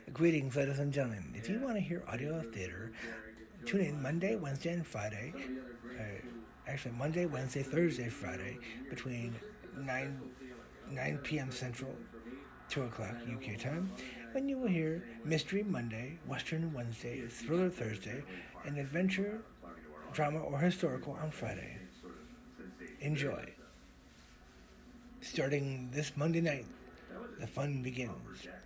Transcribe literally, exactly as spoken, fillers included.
Greetings, ladies and gentlemen. If you want to hear audio theater, tune in Monday, Wednesday, and Friday. Uh, actually, Monday, Wednesday, Thursday, Friday, between nine nine p.m. Central, two o'clock U K time, when you will hear Mystery Monday, Western Wednesday, Thriller Thursday, and Adventure, Drama, or Historical on Friday. Enjoy. Starting this Monday night, the fun begins.